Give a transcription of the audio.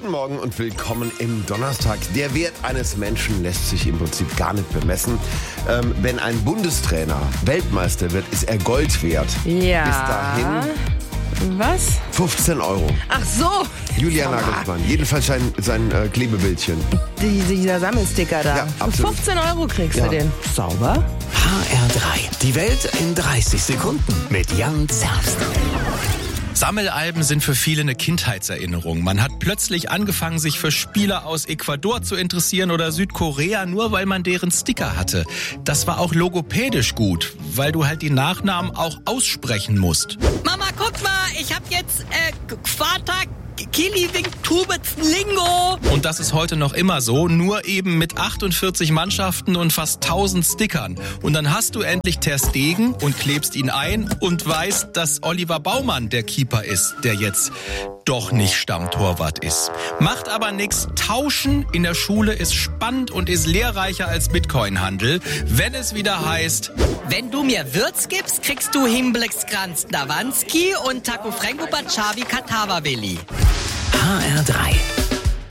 Guten Morgen und willkommen im Donnerstag. Der Wert eines Menschen lässt sich im Prinzip gar nicht bemessen. Wenn ein Bundestrainer Weltmeister wird, ist er Gold wert. Ja. Bis dahin Was? 15 Euro. Ach so. Julian Nagelsmann, jedenfalls sein Klebebildchen. Dieser Sammelsticker da. Ja, Für absolut. 15 Euro kriegst du den. Sauber. HR3. Die Welt in 30 Sekunden mit Jan Zerbst. Sammelalben sind für viele eine Kindheitserinnerung. Man hat plötzlich angefangen, sich für Spieler aus Ecuador zu interessieren oder Südkorea, nur weil man deren Sticker hatte. Das war auch logopädisch gut, weil du halt die Nachnamen auch aussprechen musst. Mama, guck mal, ich hab jetzt Vater Kiliwing Lingo. Und das ist heute noch immer so, nur eben mit 48 Mannschaften und fast 1000 Stickern. Und dann hast du endlich Ter Stegen und klebst ihn ein und weißt, dass Oliver Baumann der Keeper ist, der jetzt doch nicht Stammtorwart ist. Macht aber nichts. Tauschen in der Schule ist spannend und ist lehrreicher als Bitcoin-Handel, wenn es wieder heißt: Wenn du mir Würz gibst, kriegst du Himblex Kranz Dawanski und Taco Franco Bachavi Katawawili. HR3.